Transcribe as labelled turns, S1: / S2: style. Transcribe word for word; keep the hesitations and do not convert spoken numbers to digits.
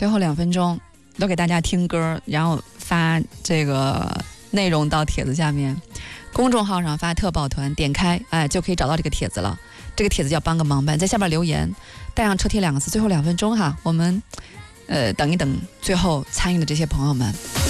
S1: 最后两分钟都给大家听歌，然后发这个内容到帖子下面，公众号上发特抱团，点开哎就可以找到这个帖子了。这个帖子叫帮个忙班，在下边留言带上车贴两个字，最后两分钟哈，我们呃等一等最后参与的这些朋友们。